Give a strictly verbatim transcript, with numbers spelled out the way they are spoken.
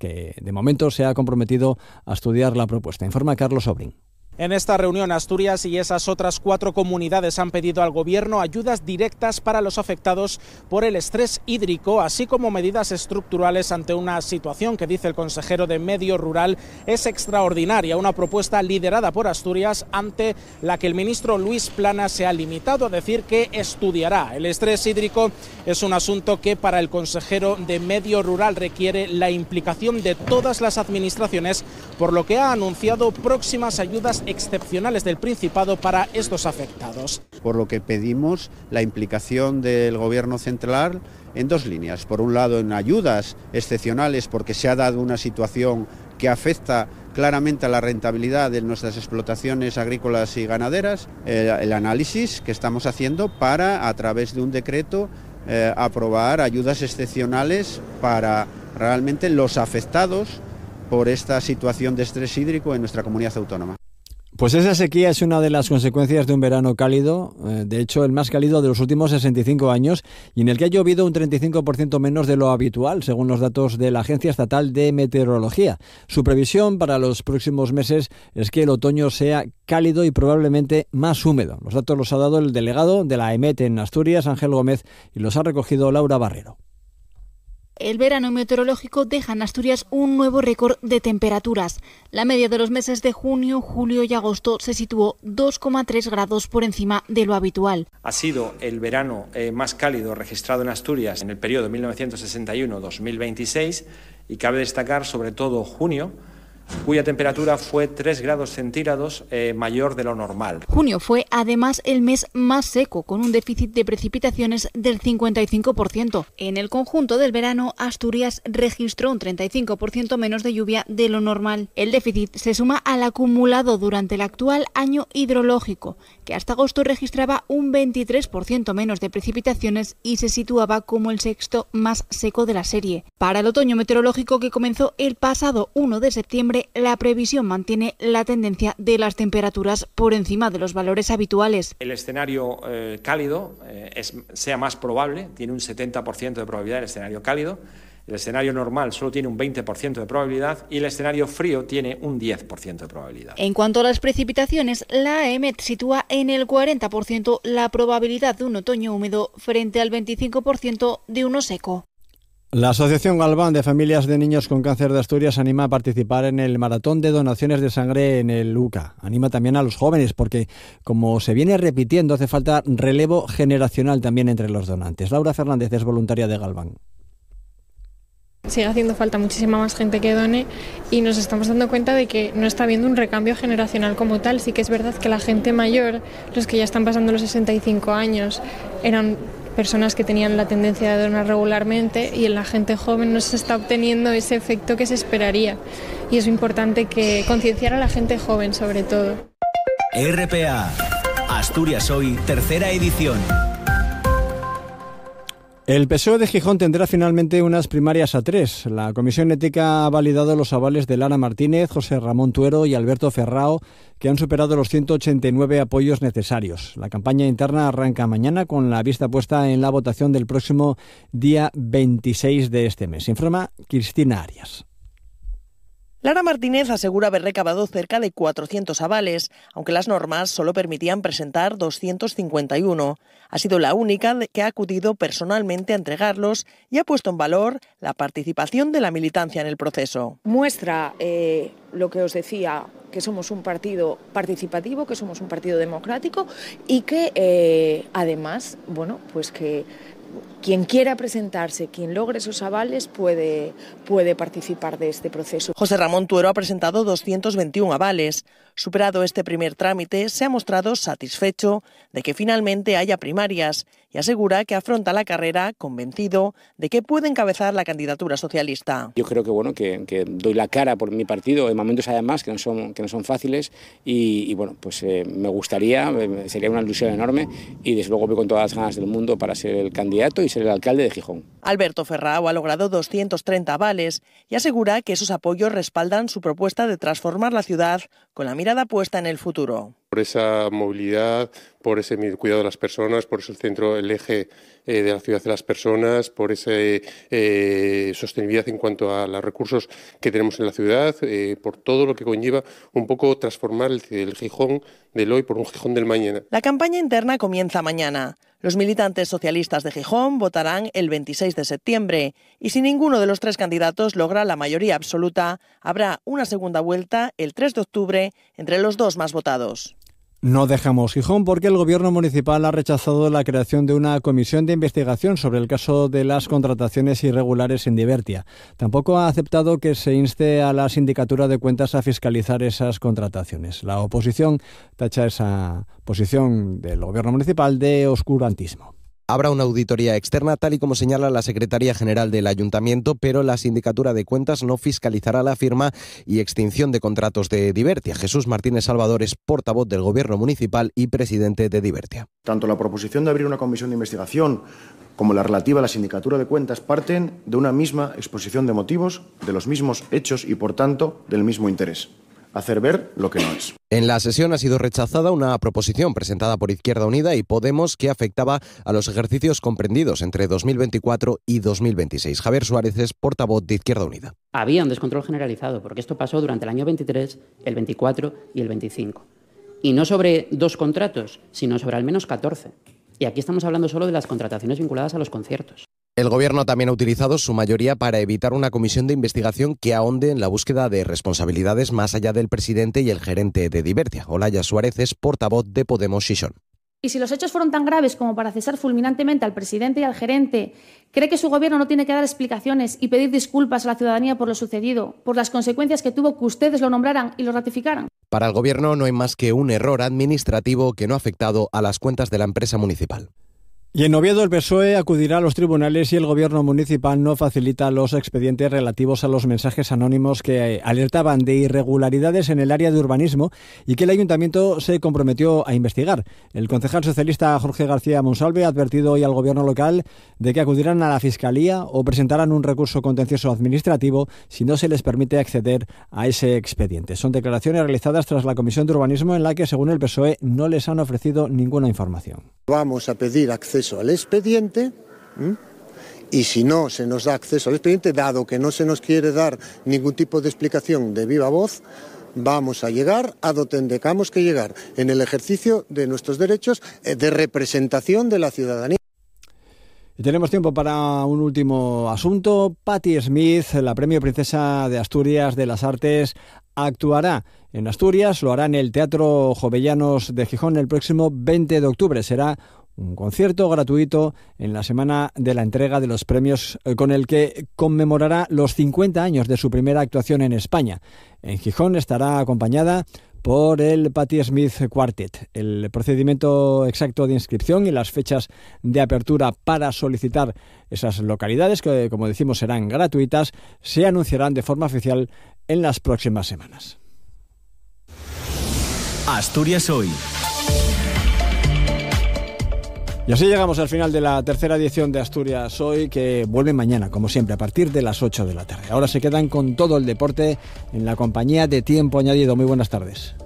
que de momento se ha comprometido a estudiar la propuesta. Informa Carlos Sobrín. En esta reunión, Asturias y esas otras cuatro comunidades han pedido al Gobierno ayudas directas para los afectados por el estrés hídrico, así como medidas estructurales ante una situación que, dice el consejero de Medio Rural, es extraordinaria. Una propuesta liderada por Asturias, ante la que el ministro Luis Planas se ha limitado a decir que estudiará. El estrés hídrico es un asunto que para el consejero de Medio Rural requiere la implicación de todas las administraciones, por lo que ha anunciado próximas ayudas excepcionales del Principado para estos afectados. Por lo que pedimos la implicación del Gobierno central en dos líneas. Por un lado, en ayudas excepcionales, porque se ha dado una situación que afecta claramente a la rentabilidad de nuestras explotaciones agrícolas y ganaderas, eh, el análisis que estamos haciendo para, a través de un decreto, eh, aprobar ayudas excepcionales para realmente los afectados por esta situación de estrés hídrico en nuestra comunidad autónoma. Pues esa sequía es una de las consecuencias de un verano cálido, de hecho el más cálido de los últimos sesenta y cinco años, y en el que ha llovido un treinta y cinco por ciento menos de lo habitual, según los datos de la Agencia Estatal de Meteorología. Su previsión para los próximos meses es que el otoño sea cálido y probablemente más húmedo. Los datos los ha dado el delegado de la EMET en Asturias, Ángel Gómez, y los ha recogido Laura Barrero. El verano meteorológico deja en Asturias un nuevo récord de temperaturas. La media de los meses de junio, julio y agosto se situó dos coma tres grados por encima de lo habitual. Ha sido el verano eh, más cálido registrado en Asturias en el periodo mil novecientos sesenta y uno a dos mil veintiséis y cabe destacar sobre todo junio, cuya temperatura fue tres grados centígrados eh, mayor de lo normal. Junio fue además el mes más seco, con un déficit de precipitaciones del cincuenta y cinco por ciento. En el conjunto del verano, Asturias registró un treinta y cinco por ciento menos de lluvia de lo normal. El déficit se suma al acumulado durante el actual año hidrológico, que hasta agosto registraba un veintitrés por ciento menos de precipitaciones y se situaba como el sexto más seco de la serie. Para el otoño meteorológico, que comenzó el pasado primero de septiembre, la previsión mantiene la tendencia de las temperaturas por encima de los valores habituales. El escenario eh, cálido eh, es, sea más probable, tiene un setenta por ciento de probabilidad el escenario cálido, el escenario normal solo tiene un veinte por ciento de probabilidad y el escenario frío tiene un diez por ciento de probabilidad. En cuanto a las precipitaciones, la EMET sitúa en el cuarenta por ciento la probabilidad de un otoño húmedo frente al veinticinco por ciento de uno seco. La Asociación Galván de Familias de Niños con Cáncer de Asturias anima a participar en el maratón de donaciones de sangre en el U C A. Anima también a los jóvenes porque, como se viene repitiendo, hace falta relevo generacional también entre los donantes. Laura Fernández es voluntaria de Galván. Sigue haciendo falta muchísima más gente que done y nos estamos dando cuenta de que no está habiendo un recambio generacional como tal. Sí que es verdad que la gente mayor, los que ya están pasando los sesenta y cinco años, eran personas que tenían la tendencia de donar regularmente y en la gente joven no se está obteniendo ese efecto que se esperaría. Y es importante que concienciar a la gente joven sobre todo. R P A, Asturias Hoy, tercera edición. El P S O E de Gijón tendrá finalmente unas primarias a tres. La Comisión Ética ha validado los avales de Lara Martínez, José Ramón Tuero y Alberto Ferrao, que han superado los ciento ochenta y nueve apoyos necesarios. La campaña interna arranca mañana con la vista puesta en la votación del próximo día veintiséis de este mes. Informa Cristina Arias. Lara Martínez asegura haber recabado cerca de cuatrocientos avales, aunque las normas solo permitían presentar doscientos cincuenta y uno. Ha sido la única que ha acudido personalmente a entregarlos y ha puesto en valor la participación de la militancia en el proceso. Muestra eh, lo que os decía, que somos un partido participativo, que somos un partido democrático y que eh, además, bueno, pues que quien quiera presentarse, quien logre esos avales puede, puede participar de este proceso. José Ramón Tuero ha presentado doscientos veintiuno avales. Superado este primer trámite, se ha mostrado satisfecho de que finalmente haya primarias y asegura que afronta la carrera convencido de que puede encabezar la candidatura socialista. Yo creo que bueno que, que doy la cara por mi partido en momentos además que no son, que no son fáciles y, y bueno, pues eh, me gustaría, eh, sería una ilusión enorme y desde luego voy con todas las ganas del mundo para ser el candidato y ser el alcalde de Gijón. Alberto Ferrao ha logrado doscientos treinta avales y asegura que esos apoyos respaldan su propuesta de transformar la ciudad con la mirada puesta en el futuro. Por esa movilidad, por ese cuidado de las personas, por eso el centro, el eje eh, de la ciudad de las personas, por esa eh, sostenibilidad en cuanto a los recursos que tenemos en la ciudad, eh, por todo lo que conlleva un poco transformar el, el Gijón del hoy por un Gijón del mañana. La campaña interna comienza mañana. Los militantes socialistas de Gijón votarán el veintiséis de septiembre y si ninguno de los tres candidatos logra la mayoría absoluta, habrá una segunda vuelta el tres de octubre entre los dos más votados. No dejamos Gijón porque el Gobierno municipal ha rechazado la creación de una comisión de investigación sobre el caso de las contrataciones irregulares en Divertia. Tampoco ha aceptado que se inste a la Sindicatura de Cuentas a fiscalizar esas contrataciones. La oposición tacha esa posición del Gobierno municipal de oscurantismo. Habrá una auditoría externa, tal y como señala la Secretaría General del Ayuntamiento, pero la Sindicatura de Cuentas no fiscalizará la firma y extinción de contratos de Divertia. Jesús Martínez Salvador es portavoz del Gobierno municipal y presidente de Divertia. Tanto la proposición de abrir una comisión de investigación como la relativa a la Sindicatura de Cuentas parten de una misma exposición de motivos, de los mismos hechos y, por tanto, del mismo interés: hacer ver lo que no es. En la sesión ha sido rechazada una proposición presentada por Izquierda Unida y Podemos que afectaba a los ejercicios comprendidos entre dos mil veinticuatro y dos mil veintiséis. Javier Suárez es portavoz de Izquierda Unida. Había un descontrol generalizado, porque esto pasó durante el año veintitrés, el veinticuatro y el veinticinco. Y no sobre dos contratos, sino sobre al menos catorce. Y aquí estamos hablando solo de las contrataciones vinculadas a los conciertos. El Gobierno también ha utilizado su mayoría para evitar una comisión de investigación que ahonde en la búsqueda de responsabilidades más allá del presidente y el gerente de Divertia. Olaya Suárez es portavoz de Podemos Xixón. Y si los hechos fueron tan graves como para cesar fulminantemente al presidente y al gerente, ¿cree que su Gobierno no tiene que dar explicaciones y pedir disculpas a la ciudadanía por lo sucedido, por las consecuencias que tuvo que ustedes lo nombraran y lo ratificaran? Para el Gobierno no hay más que un error administrativo que no ha afectado a las cuentas de la empresa municipal. Y en Oviedo el P S O E acudirá a los tribunales si el Gobierno municipal no facilita los expedientes relativos a los mensajes anónimos que alertaban de irregularidades en el área de urbanismo y que el Ayuntamiento se comprometió a investigar. El concejal socialista Jorge García Monsalve ha advertido hoy al Gobierno local de que acudirán a la Fiscalía o presentarán un recurso contencioso administrativo si no se les permite acceder a ese expediente. Son declaraciones realizadas tras la Comisión de Urbanismo en la que, según el P S O E, no les han ofrecido ninguna información. Vamos a pedir acceso al expediente ¿m? y si no se nos da acceso al expediente, dado que no se nos quiere dar ningún tipo de explicación de viva voz, vamos a llegar a donde tengamos que llegar en el ejercicio de nuestros derechos de representación de la ciudadanía. Y tenemos tiempo para un último asunto. Patti Smith, la Premio Princesa de Asturias de las Artes, actuará en Asturias, lo hará en el Teatro Jovellanos de Gijón el próximo veinte de octubre. Será un concierto gratuito en la semana de la entrega de los premios con el que conmemorará los cincuenta años de su primera actuación en España. En Gijón estará acompañada por el Patti Smith Quartet. El procedimiento exacto de inscripción y las fechas de apertura para solicitar esas localidades, que como decimos serán gratuitas, se anunciarán de forma oficial en las próximas semanas. Asturias Hoy. Y así llegamos al final de la tercera edición de Asturias Hoy, que vuelve mañana, como siempre, a partir de las ocho de la tarde. Ahora se quedan con todo el deporte en la compañía de Tiempo Añadido. Muy buenas tardes.